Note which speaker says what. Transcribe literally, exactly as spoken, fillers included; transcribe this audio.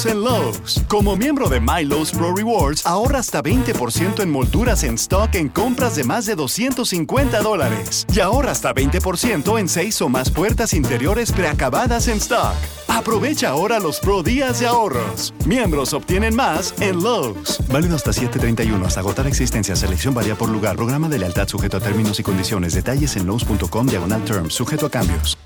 Speaker 1: en Lowe's. Como miembro de My Lowe's Pro Rewards, ahorra hasta veinte por ciento en molduras en stock en compras de más de doscientos cincuenta dólares. Y ahorra hasta veinte por ciento en seis o más puertas interiores preacabadas en stock. Aprovecha ahora los Pro Días de ahorros. Miembros obtienen más en Lowe's. Válido hasta siete treinta y uno. Hasta agotar existencia. Selección varía por lugar. Programa de lealtad sujeto a términos y condiciones. Detalles en lowes punto com diagonal terms. Sujeto a cambios.